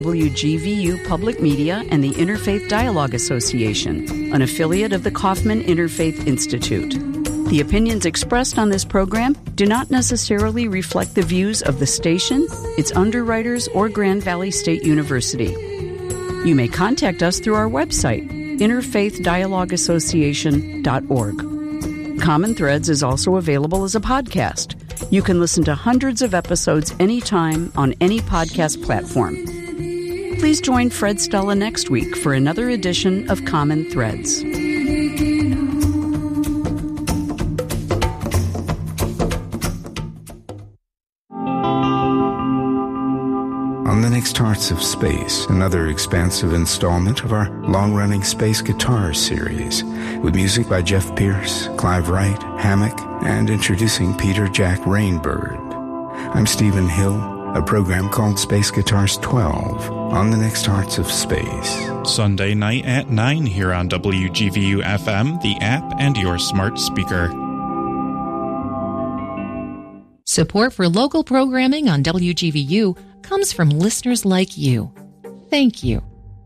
WGVU Public Media and the Interfaith Dialogue Association, an affiliate of the Kaufman Interfaith Institute. The opinions expressed on this program do not necessarily reflect the views of the station, its underwriters, or Grand Valley State University. You may contact us through our website, interfaithdialogueassociation.org. Common Threads is also available as a podcast. You can listen to hundreds of episodes anytime on any podcast platform. Please join Fred Stella next week for another edition of Common Threads. On the next Hearts of Space, another expansive installment of our long-running space guitar series, with music by Jeff Pierce, Clive Wright, Hammock, and introducing Peter Jack Rainbird. I'm Stephen Hill, a program called Space Guitars 12 on the next Hearts of Space. Sunday night at 9 here on WGVU FM, the app, and your smart speaker. Support for local programming on WGVU comes from listeners like you. Thank you.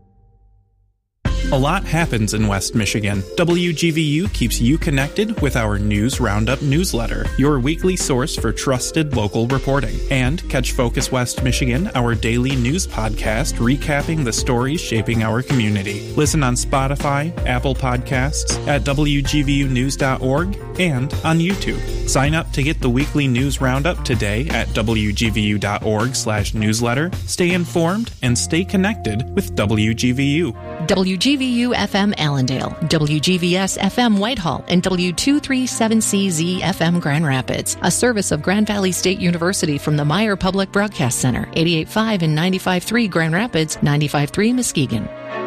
A lot happens in West Michigan. WGVU keeps you connected with our News Roundup newsletter, your weekly source for trusted local reporting. And catch Focus West Michigan, our daily news podcast recapping the stories shaping our community. Listen on Spotify, Apple Podcasts, at WGVUnews.org, and on YouTube. Sign up to get the weekly News Roundup today at WGVU.org/newsletter. Stay informed and stay connected with WGVU. WGVU FM Allendale, WGVS FM Whitehall, and W237CZ FM Grand Rapids, a service of Grand Valley State University from the Meyer Public Broadcast Center, 88.5 and 95.3 Grand Rapids, 95.3 Muskegon.